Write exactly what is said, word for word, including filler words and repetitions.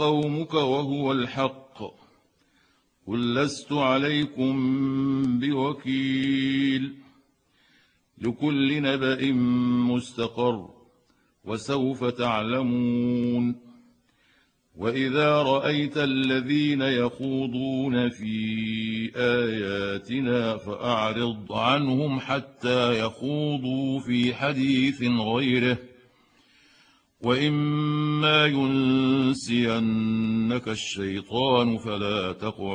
قومك وهو الحق قل لست عليكم بوكيل لكل نبأ مستقر وسوف تعلمون وإذا رأيت الذين يخوضون في آياتنا فأعرض عنهم حتى يخوضوا في حديث غيره وإما ينسينك الشيطان فلا تقعد